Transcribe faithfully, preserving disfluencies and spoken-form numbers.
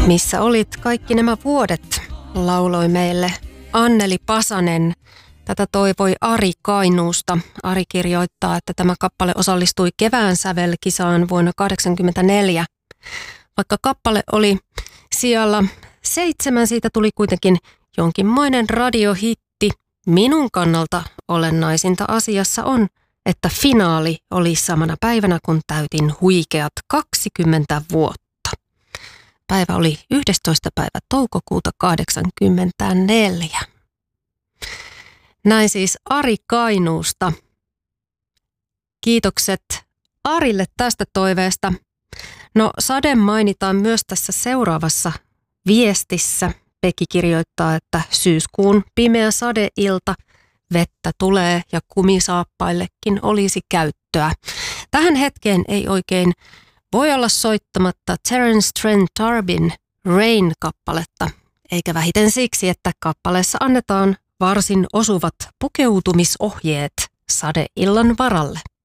Missä olit kaikki nämä vuodet, lauloi meille Anneli Pasanen. Tätä toivoi Ari Kainuusta. Ari kirjoittaa, että tämä kappale osallistui kevään sävelkisaan vuonna tuhatyhdeksänsataakahdeksankymmentäneljä. Vaikka kappale oli sijalla seitsemän, siitä tuli kuitenkin jonkinmoinen radiohitti. Minun kannalta olennaisinta asiassa on, että finaali oli samana päivänä, kun täytin huikeat kaksikymmentä vuotta. Päivä oli yhdestoista päivä toukokuuta kahdeksankymmentäneljä. Näin siis Ari Kainuusta. Kiitokset Arille tästä toiveesta. No, sade mainitaan myös tässä seuraavassa viestissä. Pekki kirjoittaa, että syyskuun pimeä sadeilta, vettä tulee ja kumisaappaillekin olisi käyttöä. Tähän hetkeen ei oikein voi olla soittamatta Terence Trent D'Arbin Rain-kappaletta, eikä vähiten siksi, että kappaleessa annetaan varsin osuvat pukeutumisohjeet sadeillan varalle.